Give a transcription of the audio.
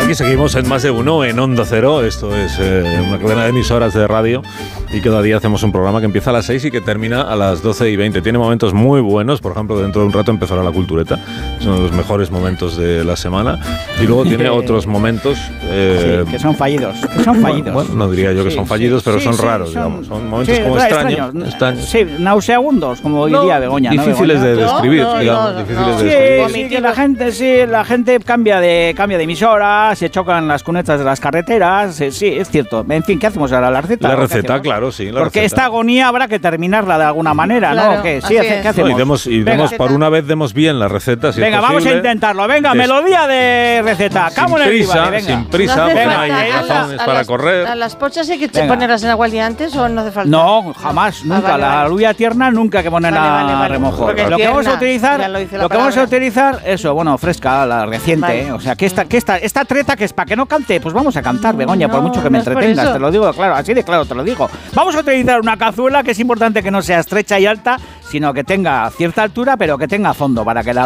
Aquí seguimos en Más de Uno, en Onda Cero. Esto es una cadena de emisoras de radio y cada día hacemos un programa que empieza a las 6 y que termina a las 12:20. Tiene momentos muy buenos, por ejemplo, dentro de un rato empezará la cultureta. Es uno de los mejores momentos de la semana. Y luego tiene otros momentos... que son fallidos. Que son fallidos. Bueno, no diría yo que son fallidos, pero son raros, digamos. Son momentos como extraños. Sí, nauseabundos, como diría Begoña. Difíciles de describir, digamos. Difíciles de describir. Sí, que la gente cambia de emisora, se chocan las cunetas de las carreteras, sí, es cierto. En fin, ¿qué hacemos ahora? ¿La receta? La receta, claro, sí. Porque esta agonía habrá que terminarla de alguna manera, claro, ¿no? ¿Qué? Sí, ¿qué hacemos? Y demos por una vez, demos bien la receta, si venga, es posible. vamos a intentarlo. Venga, melodía de receta. Sin prisa, porque no hay razones para correr. ¿A las pochas hay que ponerlas en agua al día antes o no hace falta? No, jamás, nunca. La alubia tierna nunca hay que ponerla a remojo. Lo que vamos a utilizar, eso, bueno, fresca, la reciente. O sea, que esta treta que es para que no cante, pues vamos a cantar, Begoña, por mucho que me entretengas, te lo digo claro, así de claro te lo digo. Vamos a utilizar una cazuela que es importante que no sea estrecha y alta, sino que tenga cierta altura, pero que tenga fondo para que la